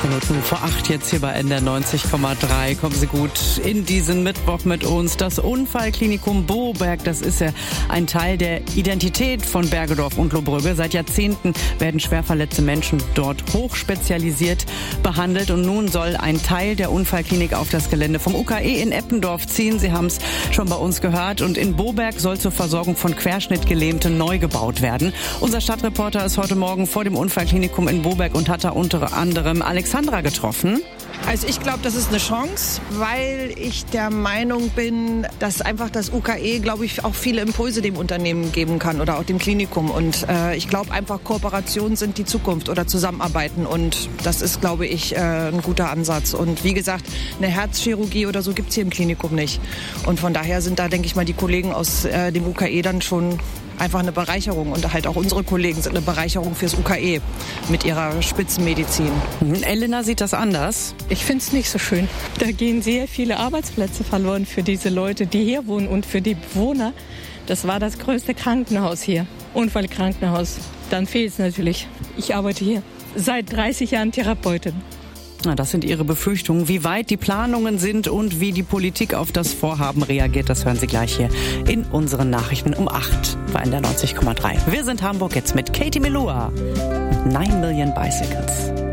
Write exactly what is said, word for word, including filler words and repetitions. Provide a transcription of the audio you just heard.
Minuten vor acht jetzt hier bei N D R neunzig Komma drei. Kommen Sie gut in diesen Mittwoch mit uns. Das Unfallklinikum Boberg, das ist ja ein Teil der Identität von Bergedorf und Lohbrügge. Seit Jahrzehnten werden schwerverletzte Menschen dort hochspezialisiert behandelt. Und nun soll ein Teil der Unfallklinik auf das Gelände vom U K E in Eppendorf ziehen. Sie haben es schon bei uns gehört. Und in Boberg soll zur Versorgung von Querschnittgelähmten neu gebaut werden. Unser Stadtreporter ist heute Morgen vor dem Unfallklinikum in Boberg und hat da unter anderem Alexandra getroffen. Also ich glaube, das ist eine Chance, weil ich der Meinung bin, dass einfach das U K E, glaube ich, auch viele Impulse dem Unternehmen geben kann oder auch dem Klinikum. Und äh, ich glaube einfach, Kooperationen sind die Zukunft oder Zusammenarbeiten. Und das ist, glaube ich, äh, ein guter Ansatz. Und wie gesagt, eine Herzchirurgie oder so gibt es hier im Klinikum nicht. Und von daher sind da, denke ich mal, die Kollegen aus äh, dem U K E dann schon einfach eine Bereicherung. Und halt auch unsere Kollegen sind eine Bereicherung fürs U K E mit ihrer Spitzenmedizin. Mhm. Elena sieht das anders. Ich finde es nicht so schön. Da gehen sehr viele Arbeitsplätze verloren für diese Leute, die hier wohnen und für die Bewohner. Das war das größte Krankenhaus hier, Unfallkrankenhaus. Dann fehlt es natürlich. Ich arbeite hier seit dreißig Jahren Therapeutin. Na, das sind Ihre Befürchtungen. Wie weit die Planungen sind und wie die Politik auf das Vorhaben reagiert, das hören Sie gleich hier in unseren Nachrichten um acht bei N D R neunzig Komma drei. Wir sind Hamburg jetzt mit Katie Melua. Nine Million Bicycles.